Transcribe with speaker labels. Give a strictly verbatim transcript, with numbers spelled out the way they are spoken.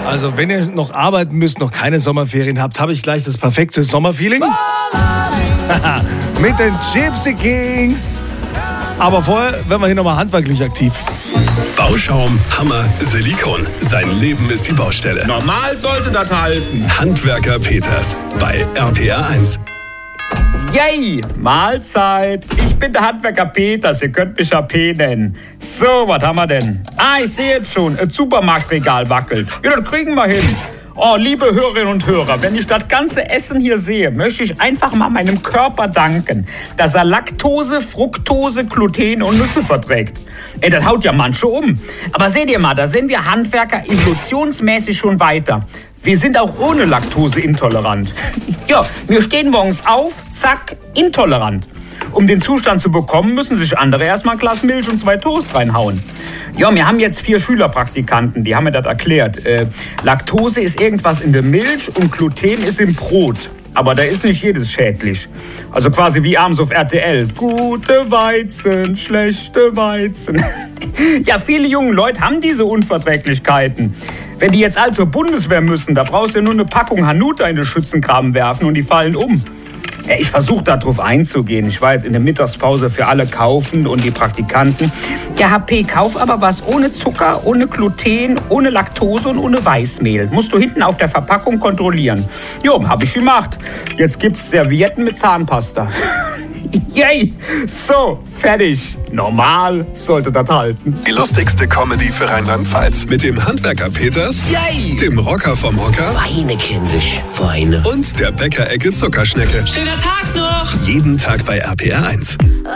Speaker 1: Also wenn ihr noch arbeiten müsst, noch keine Sommerferien habt, habe ich gleich das perfekte Sommerfeeling. Mit den Gypsy Kings. Aber vorher werden wir hier nochmal handwerklich aktiv.
Speaker 2: Bauschaum, Hammer, Silikon. Sein Leben ist die Baustelle.
Speaker 3: Normal sollte das halten.
Speaker 2: Handwerker Peters bei R P R eins.
Speaker 3: Yay, Mahlzeit. Ich bin der Handwerker Peters, ihr könnt mich A P nennen. So, was haben wir denn? Ah, ich sehe jetzt schon, ein Supermarktregal wackelt. Ja, das kriegen wir hin. Oh, liebe Hörerinnen und Hörer, wenn ich das ganze Essen hier sehe, möchte ich einfach mal meinem Körper danken, dass er Laktose, Fructose, Gluten und Nüsse verträgt. Ey, das haut ja manche um. Aber seht ihr mal, da sind wir Handwerker evolutionsmäßig schon weiter. Wir sind auch ohne Laktose intolerant. Ja, wir stehen morgens auf, zack, intolerant. Um den Zustand zu bekommen, müssen sich andere erstmal ein Glas Milch und zwei Toast reinhauen. Ja, wir haben jetzt vier Schülerpraktikanten, die haben mir das erklärt. Äh, Laktose ist irgendwas in der Milch und Gluten ist im Brot. Aber da ist nicht jedes schädlich. Also quasi wie abends auf R T L. Gute Weizen, schlechte Weizen. Ja, viele junge Leute haben diese Unverträglichkeiten. Wenn die jetzt all zur Bundeswehr müssen, da brauchst du ja nur eine Packung Hanuta in den Schützengraben werfen und die fallen um. Ja, ich versuche da drauf einzugehen. Ich war jetzt in der Mittagspause für alle kaufen und die Praktikanten. Ja, H P, kauf aber was ohne Zucker, ohne Gluten, ohne Laktose und ohne Weißmehl. Musst du hinten auf der Verpackung kontrollieren. Jo, hab ich gemacht. Jetzt gibt's Servietten mit Zahnpasta. Yay! So, fertig. Normal sollte das halten.
Speaker 2: Die lustigste Comedy für Rheinland-Pfalz. Mit dem Handwerker Peters,
Speaker 3: Yay!
Speaker 2: dem Rocker vom Hocker
Speaker 4: Weine, kindisch, Weine.
Speaker 2: und der Bäckerecke Zuckerschnecke.
Speaker 4: Schöner Tag noch!
Speaker 2: Jeden Tag bei R P R eins.